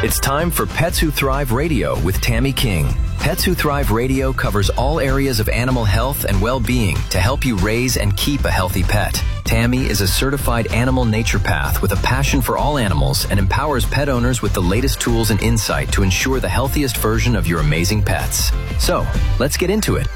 It's time for Pets Who Thrive Radio with Tammy King. Pets Who Thrive Radio covers all areas of animal health and well-being to help you raise and keep a healthy pet. Tammy is a certified animal naturopath with a passion for all animals and empowers pet owners with the latest tools and insight to ensure the healthiest version of your amazing pets. So, let's get into it.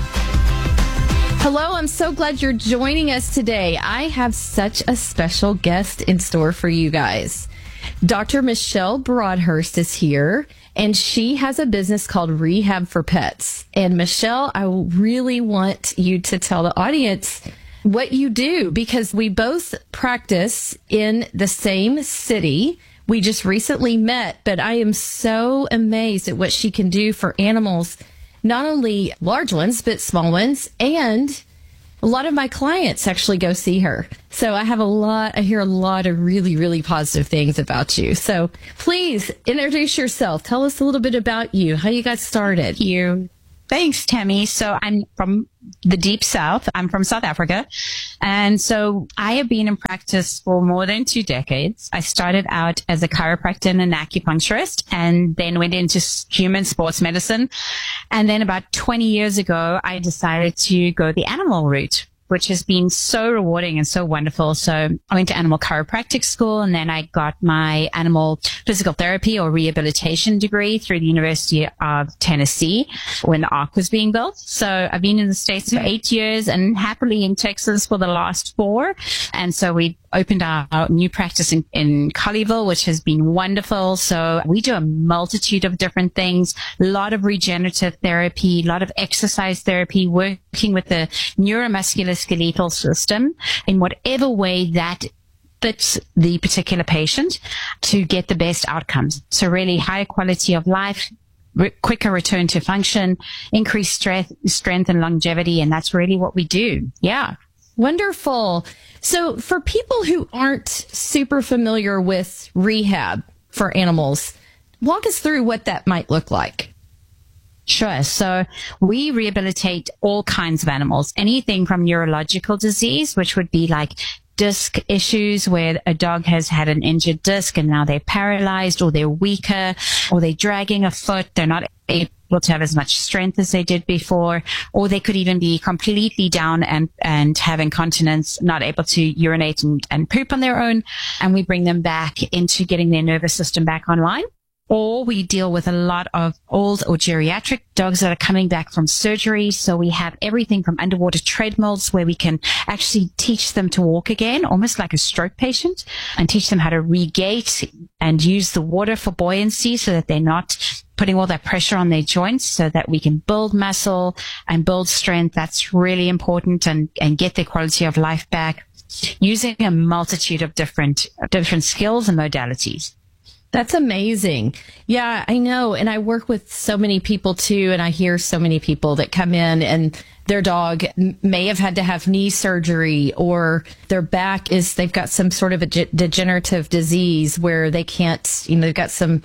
Hello, I'm so glad you're joining us today. I have such a special guest in store for you guys. Dr. Michelle Broadhurst is here, and she has a business called Rehab for Pets. And Michelle, I really want you to tell the audience what you do, because we both practice in the same city. We just recently met, but I am so amazed at what she can do for animals, not only large ones, but small ones. And a lot of my clients actually go see her. So I hear a lot of really, really positive things about you. So please introduce yourself. Tell us a little bit about you, how you got started. Thank you. Thanks, Tammy. So I'm from the deep south. I'm from South Africa. And so I have been in practice for more than 2 decades. I started out as a chiropractor and an acupuncturist, and then went into human sports medicine. And then about 20 years ago, I decided to go the animal route, which has been so rewarding and so wonderful. So I went to animal chiropractic school, and then I got my animal physical therapy or rehabilitation degree through the University of Tennessee when the Ark was being built. So I've been in the States for 8 years and happily in Texas for the last 4. And so we opened our new practice in Colleyville, which has been wonderful. So we do a multitude of different things, a lot of regenerative therapy, a lot of exercise therapy, working with the neuromuscular skeletal system in whatever way that fits the particular patient to get the best outcomes. So really higher quality of life, quicker return to function, increased strength and longevity. And that's really what we do. Yeah. Wonderful. So for people who aren't super familiar with rehab for animals, walk us through what that might look like. Sure. So we rehabilitate all kinds of animals, anything from neurological disease, which would be like disc issues where a dog has had an injured disc and now they're paralyzed, or they're weaker, or they're dragging a foot. They're not able to have as much strength as they did before, or they could even be completely down and have incontinence, not able to urinate and poop on their own. And we bring them back into getting their nervous system back online. Or we deal with a lot of old or geriatric dogs that are coming back from surgery. So we have everything from underwater treadmills where we can actually teach them to walk again, almost like a stroke patient, and teach them how to regate and use the water for buoyancy so that they're not putting all that pressure on their joints, so that we can build muscle and build strength. That's really important, and get their quality of life back using a multitude of different skills and modalities. That's amazing. Yeah, I know. And I work with so many people too. And I hear so many people that come in and their dog may have had to have knee surgery, or their back they've got some sort of a degenerative disease where they can't, they've got some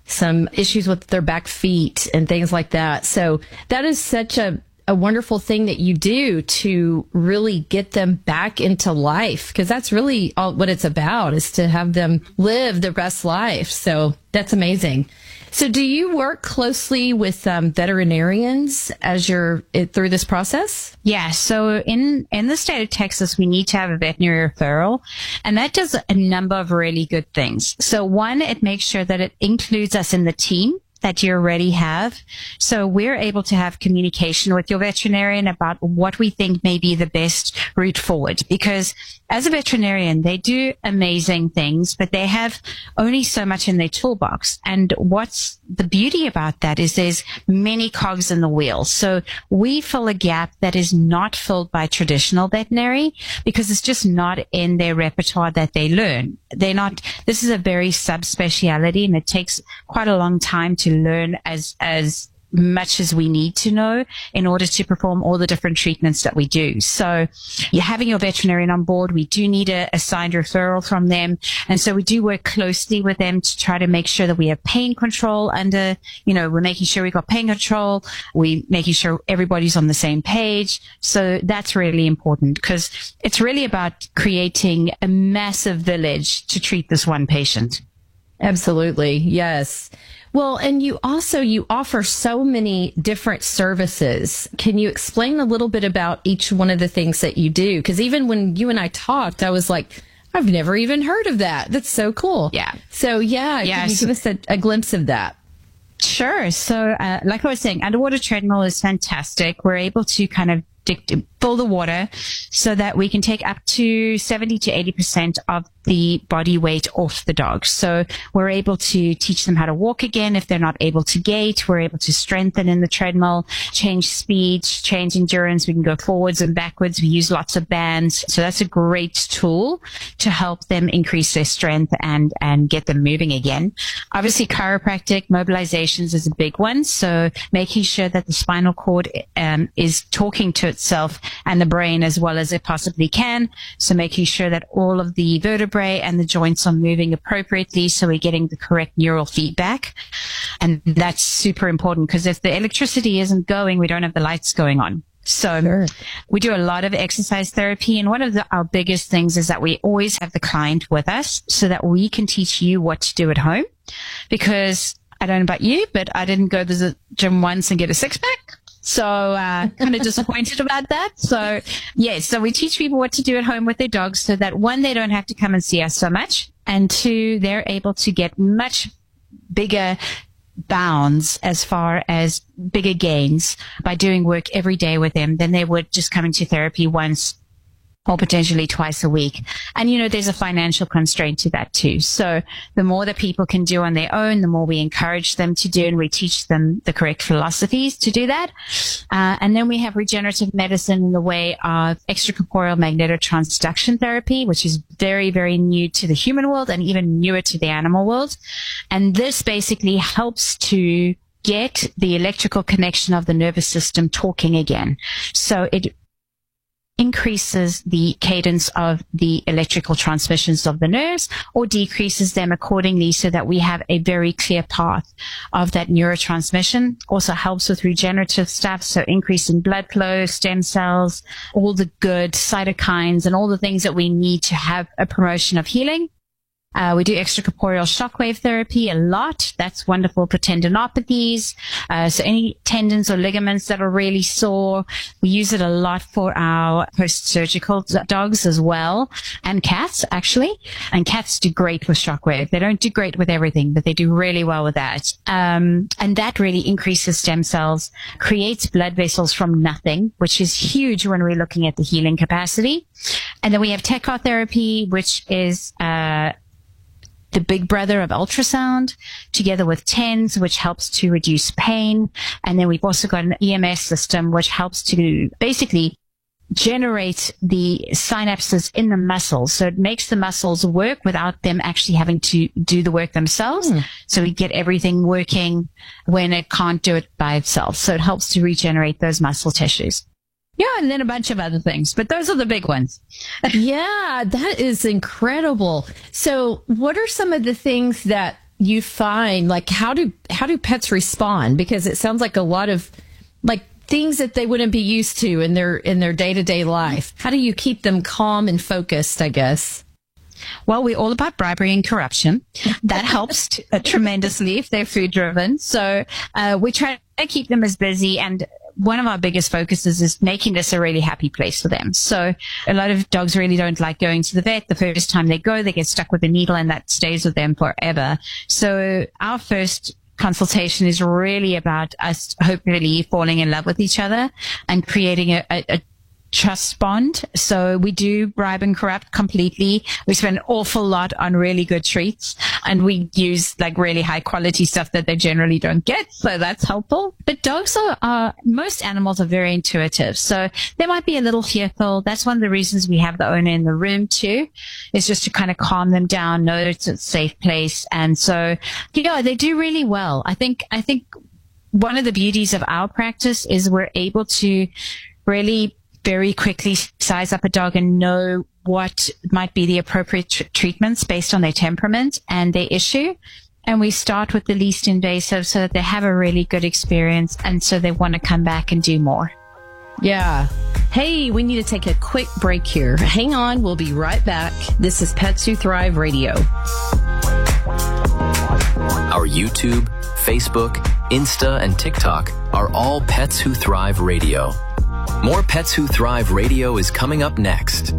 issues with their back feet and things like that. So that is such a wonderful thing that you do to really get them back into life, because that's really all what it's about, is to have them live their best life. So that's amazing. So do you work closely with veterinarians as you're through this process? Yeah. So in the state of Texas, we need to have a veterinary referral, and that does a number of really good things. So one, it makes sure that it includes us in the team that you already have. So we're able to have communication with your veterinarian about what we think may be the best route forward. Because as a veterinarian, they do amazing things, but they have only so much in their toolbox. And what's the beauty about that is there's many cogs in the wheel. So we fill a gap that is not filled by traditional veterinary, because it's just not in their repertoire that they learn. This is a very subspeciality, and it takes quite a long time to learn as much as we need to know in order to perform all the different treatments that we do. So you're having your veterinarian on board. We do need a signed referral from them. And so we do work closely with them to try to make sure that we have pain control we're making sure we've got pain control. We're making sure everybody's on the same page. So that's really important, because it's really about creating a massive village to treat this one patient. Absolutely. Yes. Well, and you offer so many different services. Can you explain a little bit about each one of the things that you do? Because even when you and I talked, I was like, I've never even heard of that. That's so cool. Yeah. So can you give us a glimpse of that? Sure. So, like I was saying, underwater treadmill is fantastic. We're able to kind of fill the water so that we can take up to 70 to 80% of the body weight off the dog. So we're able to teach them how to walk again if they're not able to gait. We're able to strengthen in the treadmill, change speed, change endurance. We can go forwards and backwards. We use lots of bands. So that's a great tool to help them increase their strength and get them moving again. Obviously, chiropractic mobilizations is a big one. So making sure that the spinal cord is talking to itself and the brain as well as it possibly can. So making sure that all of the vertebrae and the joints are moving appropriately so we're getting the correct neural feedback. And that's super important because if the electricity isn't going, we don't have the lights going on. So we do a lot of exercise therapy. And one of our biggest things is that we always have the client with us so that we can teach you what to do at home. Because I don't know about you, but I didn't go to the gym once and get a six-pack. So, kind of disappointed about that. So, so we teach people what to do at home with their dogs so that one, they don't have to come and see us so much. And two, they're able to get much bigger bounds as far as bigger gains by doing work every day with them than they would just come into therapy once or potentially twice a week. And, there's a financial constraint to that too. So the more that people can do on their own, the more we encourage them to do, and we teach them the correct philosophies to do that. And then we have regenerative medicine in the way of extracorporeal magnetotransduction therapy, which is very, very new to the human world and even newer to the animal world. And this basically helps to get the electrical connection of the nervous system talking again. So it increases the cadence of the electrical transmissions of the nerves or decreases them accordingly so that we have a very clear path of that neurotransmission. Also helps with regenerative stuff, so increase in blood flow, stem cells, all the good cytokines and all the things that we need to have a promotion of healing. We do extracorporeal shockwave therapy a lot. That's wonderful for tendinopathies. So any tendons or ligaments that are really sore, we use it a lot for our post-surgical dogs as well, and cats actually. And cats do great with shockwave. They don't do great with everything, but they do really well with that. And that really increases stem cells, creates blood vessels from nothing, which is huge when we're looking at the healing capacity. And then we have Teccar therapy, which is the big brother of ultrasound, together with TENS, which helps to reduce pain. And then we've also got an EMS system, which helps to basically generate the synapses in the muscles. So it makes the muscles work without them actually having to do the work themselves. So we get everything working when it can't do it by itself. So it helps to regenerate those muscle tissues. Yeah, and then a bunch of other things, but those are the big ones. Yeah, that is incredible. So what are some of the things that you find, like how do pets respond? Because it sounds like a lot of like things that they wouldn't be used to in their day-to-day life. How do you keep them calm and focused, I guess? Well, we're all about bribery and corruption. That helps tremendously if they're food driven. So we try to keep them as busy, and one of our biggest focuses is making this a really happy place for them. So a lot of dogs really don't like going to the vet. The first time they go, they get stuck with a needle and that stays with them forever. So our first consultation is really about us hopefully falling in love with each other and creating a trust bond. So we do bribe and corrupt completely. We spend an awful lot on really good treats, and we use like really high quality stuff that they generally don't get. So that's helpful. But dogs most animals are very intuitive. So they might be a little fearful. That's one of the reasons we have the owner in the room too, is just to kind of calm them down, know it's a safe place. And so, they do really well. I think one of the beauties of our practice is we're able to really very quickly size up a dog and know what might be the appropriate treatments based on their temperament and their issue. And we start with the least invasive so that they have a really good experience, and so they want to come back and do more. Yeah. Hey, we need to take a quick break here. Hang on. We'll be right back. This is Pets Who Thrive Radio. YouTube, Facebook, Insta, and TikTok are all Pets Who Thrive Radio. More Pets Who Thrive Radio is coming up next.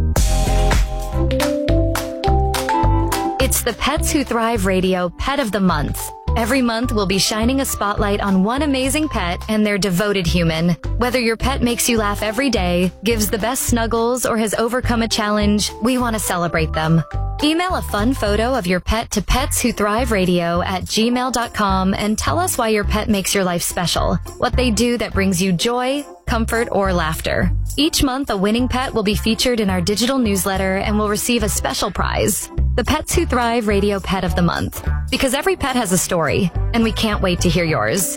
It's the Pets Who Thrive Radio Pet of the Month. Every month, we'll be shining a spotlight on one amazing pet and their devoted human. Whether your pet makes you laugh every day, gives the best snuggles, or has overcome a challenge, we want to celebrate them. Email a fun photo of your pet to petswhothriveradio@gmail.com and tell us why your pet makes your life special, what they do that brings you joy, comfort, or laughter. Each month, a winning pet will be featured in our digital newsletter and will receive a special prize. The Pets Who Thrive Radio Pet of the Month. Because every pet has a story, and we can't wait to hear yours.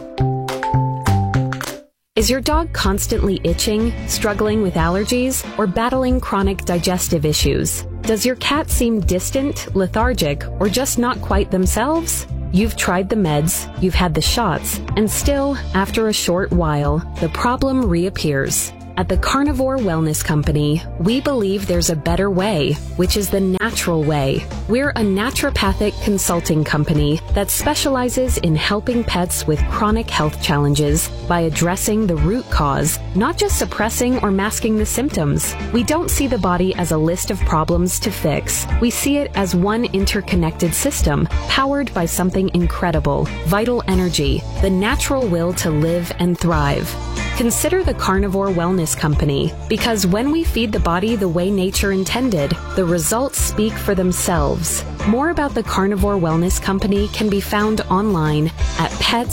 Is your dog constantly itching, struggling with allergies, or battling chronic digestive issues? Does your cat seem distant, lethargic, or just not quite themselves? You've tried the meds, you've had the shots, and still, after a short while, the problem reappears. At the Carnivore Wellness Company, we believe there's a better way, which is the natural way. We're a naturopathic consulting company that specializes in helping pets with chronic health challenges by addressing the root cause, not just suppressing or masking the symptoms. We don't see the body as a list of problems to fix. We see it as one interconnected system, powered by something incredible, vital energy, the natural will to live and thrive. Consider the Carnivore Wellness Company, because when we feed the body the way nature intended, the results speak for themselves. More about the Carnivore Wellness Company can be found online at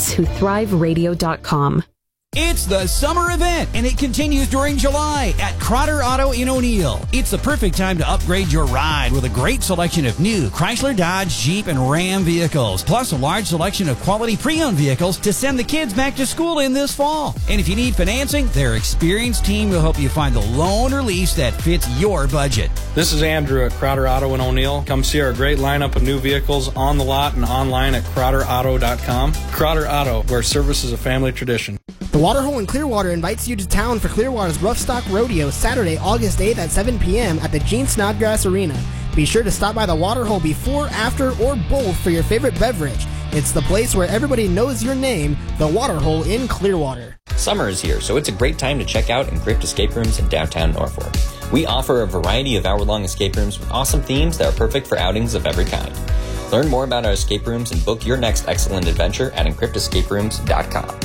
petswhothriveradio.com. It's the summer event, and it continues during July at Crotter Auto in O'Neill. It's the perfect time to upgrade your ride with a great selection of new Chrysler, Dodge, Jeep, and Ram vehicles, plus a large selection of quality pre-owned vehicles to send the kids back to school in this fall. And if you need financing, their experienced team will help you find the loan or lease that fits your budget. This is Andrew at Crotter Auto in O'Neill. Come see our great lineup of new vehicles on the lot and online at CrotterAuto.com. Crotter Auto, where service is a family tradition. The Waterhole in Clearwater invites you to town for Clearwater's Rough Stock Rodeo Saturday, August 8th at 7 p.m. at the Gene Snodgrass Arena. Be sure to stop by the Waterhole before, after, or both for your favorite beverage. It's the place where everybody knows your name, the Waterhole in Clearwater. Summer is here, so it's a great time to check out Encrypt Escape Rooms in downtown Norfolk. We offer a variety of hour-long escape rooms with awesome themes that are perfect for outings of every kind. Learn more about our escape rooms and book your next excellent adventure at encryptescaperooms.com.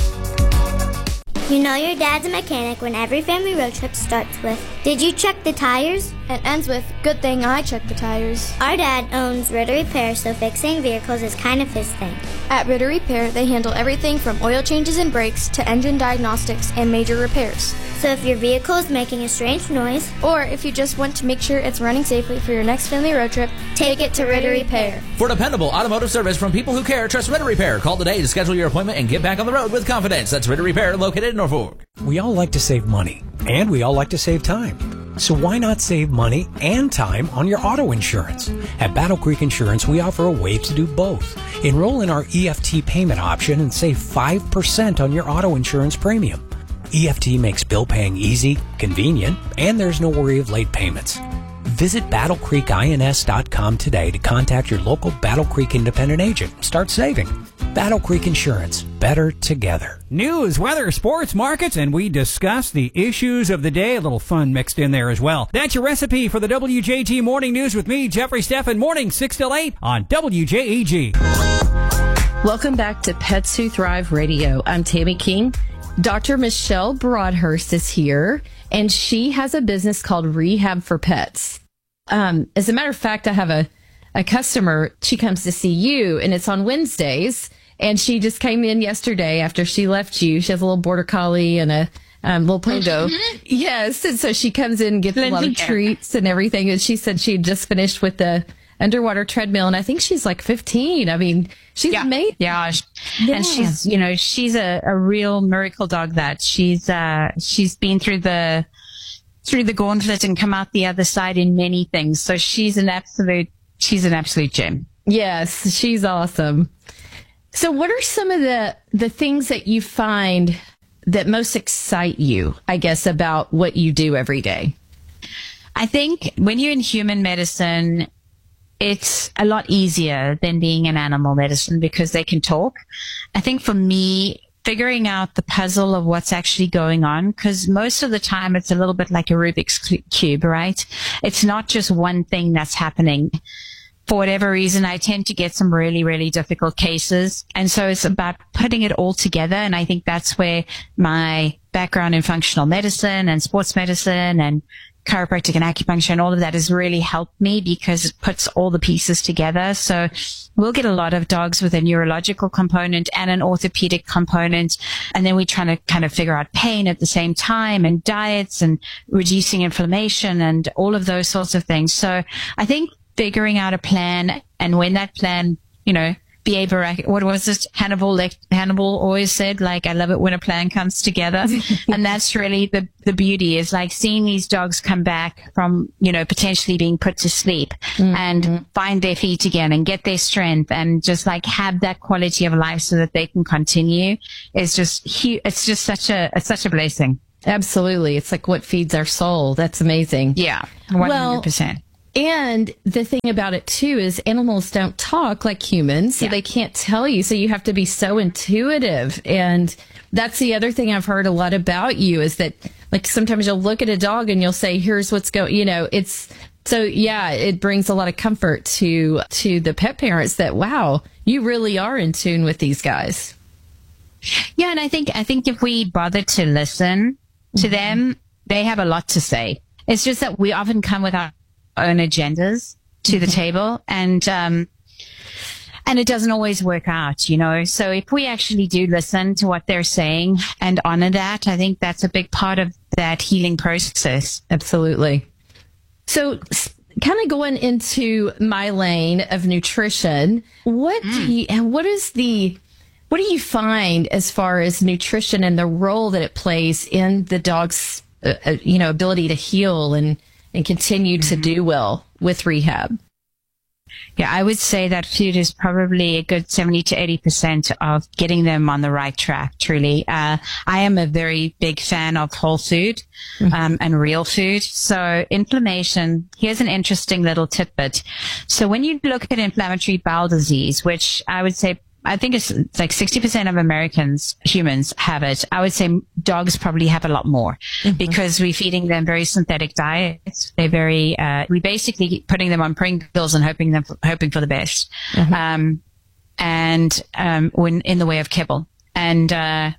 You know your dad's a mechanic when every family road trip starts with, "Did you check the tires?" and ends with, "Good thing I checked the tires." Our dad owns Ritter Repair, so fixing vehicles is kind of his thing. At Ritter Repair, they handle everything from oil changes and brakes to engine diagnostics and major repairs. So if your vehicle is making a strange noise, or if you just want to make sure it's running safely for your next family road trip, take it to Ritter Repair. For dependable automotive service from people who care, trust Ritter Repair. Call today to schedule your appointment and get back on the road with confidence. That's Ritter Repair, located in Norfolk. We all like to save money, and we all like to save time. So why not save money and time on your auto insurance? At Battle Creek Insurance, we offer a way to do both. Enroll in our EFT payment option and save 5% on your auto insurance premium. EFT makes bill paying easy, convenient, and there's no worry of late payments. Visit BattleCreekINS.com today to contact your local Battle Creek independent agent and start saving. Battle Creek Insurance, better together. News, weather, sports, markets, and we discuss the issues of the day. A little fun mixed in there as well. That's your recipe for the WJT Morning News with me, Jeffrey Steffen, morning 6 till 8 on WJEG. Welcome back to Pets Who Thrive Radio. I'm Tammy King. Dr. Michelle Broadhurst is here, and she has a business called Rehab for Pets. As a matter of fact, I have a customer. She comes to see you, and it's on Wednesdays. And she just came in yesterday after she left you. She has a little border collie and a little poodle. Yes, and so she comes in and gets a lot of treats and everything. And she said she had just finished with the underwater treadmill, and I think she's like 15. I mean, she's amazing. Yeah. And she's, she's a real miracle dog that she's been through the gauntlet and come out the other side in many things. So she's an absolute gem. Yes, she's awesome. So what are some of the things that you find that most excite you, I guess, about what you do every day? I think when you're in human medicine, it's a lot easier than being in animal medicine because they can talk. I think for me, figuring out the puzzle of what's actually going on, because most of the time it's a little bit like a Rubik's Cube, right? It's not just one thing that's happening. For whatever reason, I tend to get some really, really difficult cases. And so it's about putting it all together. And I think that's where my background in functional medicine and sports medicine and chiropractic and acupuncture and all of that has really helped me because it puts all the pieces together. So we'll get a lot of dogs with a neurological component and an orthopedic component. And then we're trying to kind of figure out pain at the same time and diets and reducing inflammation and all of those sorts of things. So I think figuring out a plan, and when that plan, what was it? Hannibal always said, like, I love it when a plan comes together. And that's really the beauty, is like seeing these dogs come back from, potentially being put to sleep and find their feet again and get their strength and just like have that quality of life so that they can continue. It's just such a blessing. Absolutely. It's like what feeds our soul. That's amazing. Yeah. 100%. And the thing about it too is animals don't talk like humans, so they can't tell you. So you have to be so intuitive. And that's the other thing I've heard a lot about you, is that like sometimes you'll look at a dog and you'll say, here's what's going, it brings a lot of comfort to the pet parents that, wow, you really are in tune with these guys. Yeah. And I think if we bother to listen to them, they have a lot to say. It's just that we often come with our own agendas to the table, and it doesn't always work out, So if we actually do listen to what they're saying and honor that, I think that's a big part of that healing process. Absolutely. So kind of going into my lane of nutrition, what do you find as far as nutrition and the role that it plays in the dog's ability to heal and continue to do well with rehab? Yeah, I would say that food is probably a good 70 to 80% of getting them on the right track, truly. I am a very big fan of whole food and real food. So inflammation, here's an interesting little tidbit. So when you look at inflammatory bowel disease, which I think it's like 60% of humans have it. I would say dogs probably have a lot more because we're feeding them very synthetic diets. They're we basically putting them on Pringles and hoping for the best. When in the way of kibble. And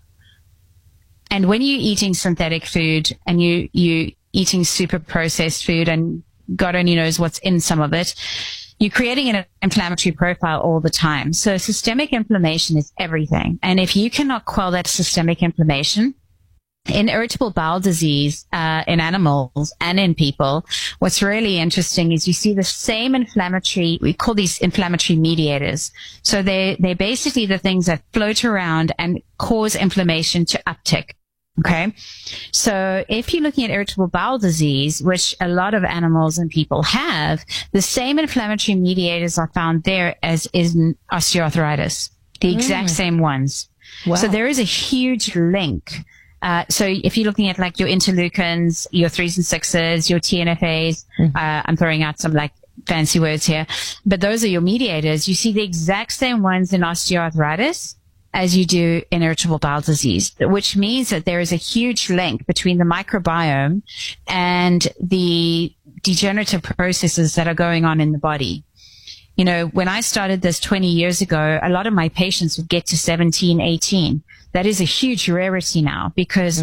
when you're eating synthetic food and you eating super processed food, and God only knows what's in some of it, you're creating an inflammatory profile all the time. So systemic inflammation is everything. And if you cannot quell that systemic inflammation, in irritable bowel disease, in animals and in people, what's really interesting is you see the same we call these inflammatory mediators. So they're basically the things that float around and cause inflammation to uptick. Okay. So if you're looking at irritable bowel disease, which a lot of animals and people have, the same inflammatory mediators are found there as in osteoarthritis, the exact same ones. Wow. So there is a huge link. So if you're looking at like your interleukins, your 3s and 6s, your TNFAs, I'm throwing out some like fancy words here, but those are your mediators. You see the exact same ones in osteoarthritis as you do in irritable bowel disease, which means that there is a huge link between the microbiome and the degenerative processes that are going on in the body. When I started this 20 years ago, a lot of my patients would get to 17, 18. That is a huge rarity now because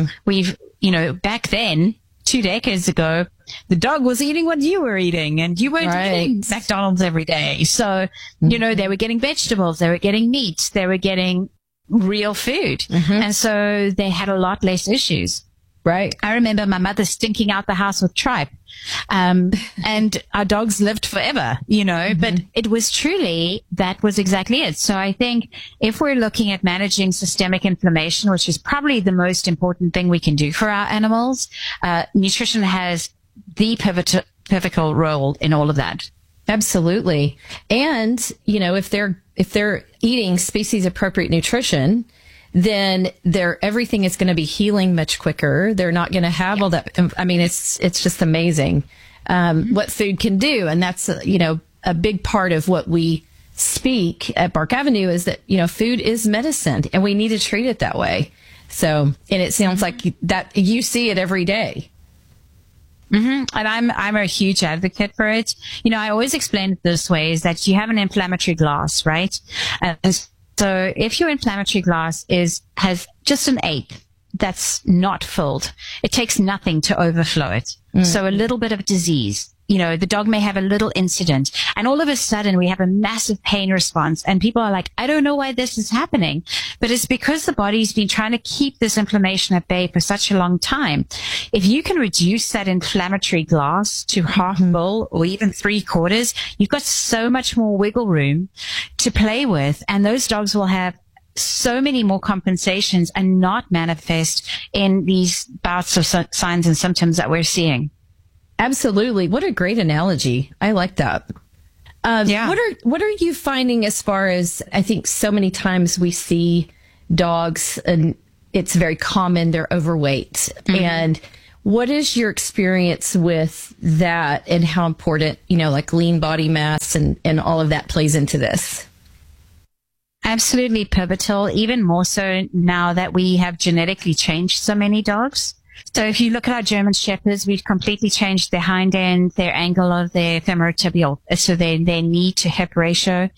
back then, 2 decades ago, the dog was eating what you were eating and you weren't eating McDonald's every day. So, they were getting vegetables, they were getting meat, they were getting real food. And so they had a lot less issues. Right. I remember my mother stinking out the house with tripe. And our dogs lived forever, but it was truly, that was exactly it. So I think if we're looking at managing systemic inflammation, which is probably the most important thing we can do for our animals, nutrition has the pivotal role in all of that. Absolutely. And, if they're eating species appropriate nutrition, then everything is going to be healing much quicker. They're not going to have all that. I mean, it's just amazing, what food can do. And that's, a big part of what we speak at Park Avenue is that, food is medicine and we need to treat it that way. So, and it sounds like that you see it every day. Mm-hmm. And I'm a huge advocate for it. I always explain it this way, is that you have an inflammatory glass, right? And so if your inflammatory glass has just an eighth that's not filled, it takes nothing to overflow it. So a little bit of disease, the dog may have a little incident, and all of a sudden we have a massive pain response, and people are like, I don't know why this is happening. But it's because the body's been trying to keep this inflammation at bay for such a long time. If you can reduce that inflammatory glass to half full or even 3/4, you've got so much more wiggle room to play with, and those dogs will have so many more compensations and not manifest in these bouts of signs and symptoms that we're seeing. Absolutely. What a great analogy. I like that. Yeah. What are you finding as far as, I think so many times we see dogs and it's very common, they're overweight. Mm-hmm. And what is your experience with that and how important, like lean body mass and all of that plays into this? Absolutely pivotal, even more so now that we have genetically changed so many dogs. So if you look at our German Shepherds, we've completely changed their hind end, their angle of their femorotibial, so their knee to hip ratio.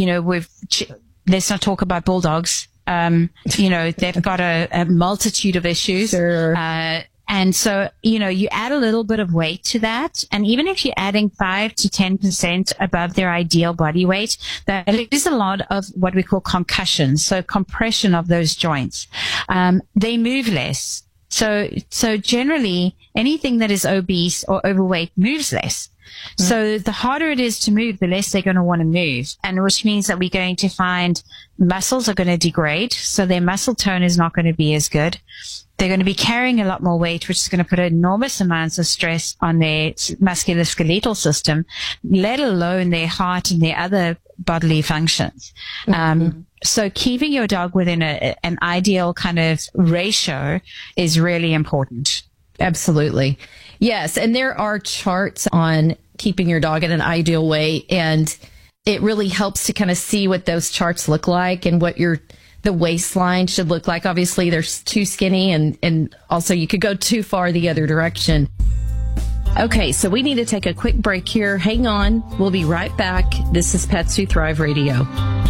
Let's not talk about bulldogs. They've got a multitude of issues. Sure. And so, you add a little bit of weight to that. And even if you're adding 5 to 10% above their ideal body weight, that is a lot of what we call concussion. So compression of those joints. They move less. So generally anything that is obese or overweight moves less. Mm-hmm. So the harder it is to move, the less they're going to want to move. And which means that we're going to find muscles are going to degrade. So their muscle tone is not going to be as good. They're going to be carrying a lot more weight, which is going to put enormous amounts of stress on their musculoskeletal system, let alone their heart and their other bodily functions. Mm-hmm. So keeping your dog within an ideal kind of ratio is really important. Absolutely. Yes. And there are charts on keeping your dog at an ideal weight, and it really helps to kind of see what those charts look like and what the waistline should look like. Obviously, there's too skinny, and also you could go too far the other direction. Okay, so we need to take a quick break here. Hang on. We'll be right back. This is Pets Who Thrive Radio.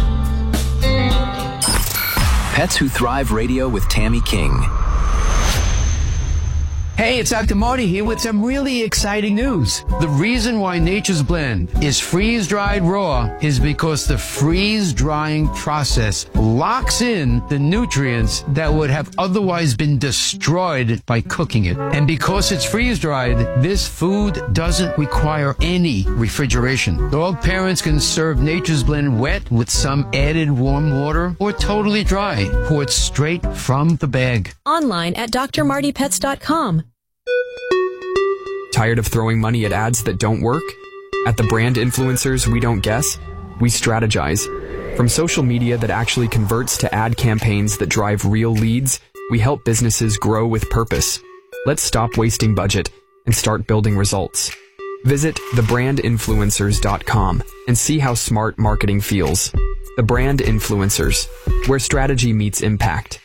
Pets Who Thrive Radio with Tammy King. Hey, it's Dr. Marty here with some really exciting news. The reason why Nature's Blend is freeze-dried raw is because the freeze-drying process locks in the nutrients that would have otherwise been destroyed by cooking it. And because it's freeze-dried, this food doesn't require any refrigeration. Dog parents can serve Nature's Blend wet with some added warm water or totally dry, poured straight from the bag. Online at drmartypets.com. Tired of throwing money at ads that don't work? At the brand influencers we don't guess, we strategize. From social media that actually converts to ad campaigns that drive real leads, we help businesses grow with purpose. Let's stop wasting budget and start building results. Visit thebrandinfluencers.com and see how smart marketing feels. The Brand Influencers, where strategy meets impact.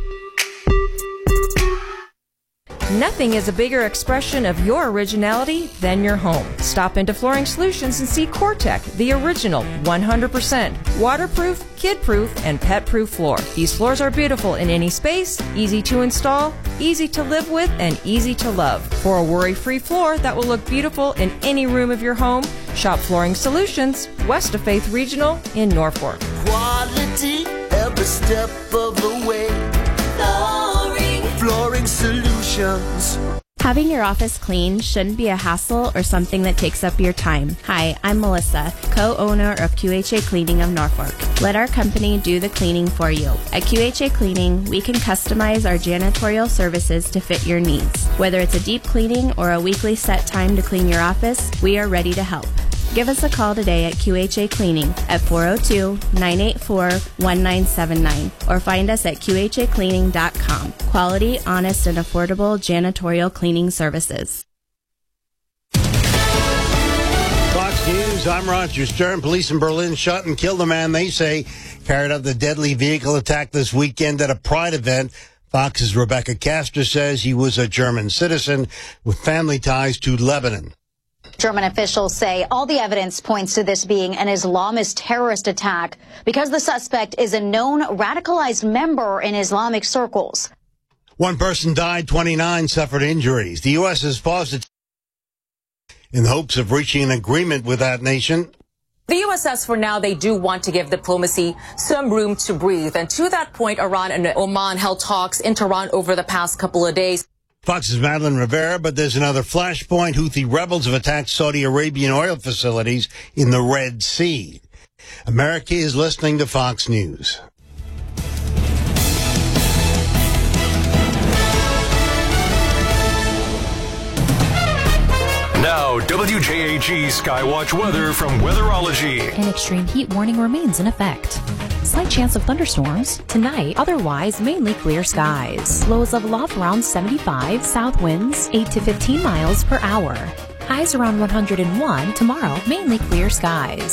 Nothing is a bigger expression of your originality than your home. Stop into Flooring Solutions and see CoreTech, the original 100% waterproof, kid-proof, and pet-proof floor. These floors are beautiful in any space, easy to install, easy to live with, and easy to love. For a worry-free floor that will look beautiful in any room of your home, shop Flooring Solutions, west of Faith Regional in Norfolk. Quality every step of the way. Flooring Solutions. Having your office clean shouldn't be a hassle or something that takes up your time. Hi, I'm Melissa, co-owner of QHA Cleaning of Norfolk. Let our company do the cleaning for you. At QHA Cleaning, we can customize our janitorial services to fit your needs. Whether it's a deep cleaning or a weekly set time to clean your office, we are ready to help. Give us a call today at QHA Cleaning at 402-984-1979 or find us at QHAcleaning.com. Quality, honest, and affordable janitorial cleaning services. Fox News News. I'm Roger Stern. Police in Berlin shot and killed a man they say carried out the deadly vehicle attack this weekend at a Pride event. Fox's Rebecca Castor says he was a German citizen with family ties to Lebanon. German officials say all the evidence points to this being an Islamist terrorist attack because the suspect is a known radicalized member in Islamic circles. One person died, 29 suffered injuries. The U.S. has paused it in hopes of reaching an agreement with that nation. The U.S. says for now they do want to give diplomacy some room to breathe. And to that point, Iran and Oman held talks in Tehran over the past couple of days. Fox's Madeline Rivera, but there's another flashpoint. Houthi rebels have attacked Saudi Arabian oil facilities in the Red Sea. America is listening to Fox News. Now, WJAG Skywatch weather from Weatherology. An extreme heat warning remains in effect. Slight chance of thunderstorms tonight, otherwise mainly clear skies. Lows level off around 75, south winds 8 to 15 miles per hour. Highs around 101 tomorrow, mainly clear skies.